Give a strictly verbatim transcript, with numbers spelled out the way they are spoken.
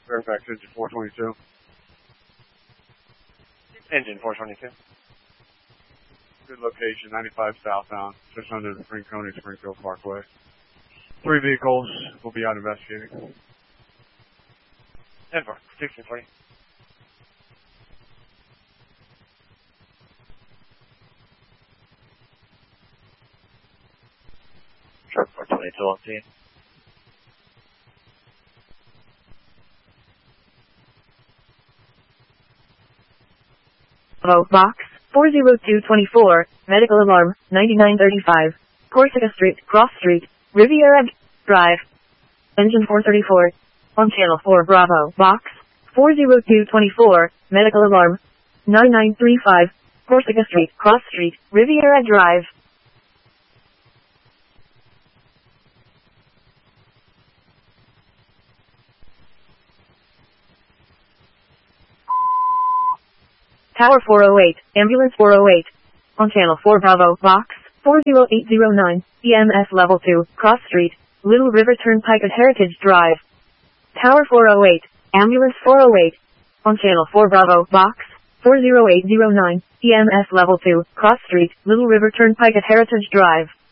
Fairfax engine four twenty-two. Engine four twenty-two. Good location, ninety-five southbound, just under the Franconia Springfield Parkway. Three vehicles will be out investigating. ten four, sixteen forty. Sharp four twenty-two on scene. Bravo, box, four zero two two four, medical alarm, ninety-nine thirty-five, Corsica Street, Cross Street, Riviera Drive. Engine four thirty-four, on channel four Bravo, box, four zero two two four, medical alarm, ninety-nine thirty-five, Corsica Street, Cross Street, Riviera Drive. Tower four oh eight, ambulance four oh eight. On channel four Bravo, box, four zero eight zero nine, E M S level two, Cross Street, Little River Turnpike at Heritage Drive. Tower four oh eight, ambulance four oh eight. On channel four Bravo, box, four zero eight zero nine, E M S level two, Cross Street, Little River Turnpike at Heritage Drive.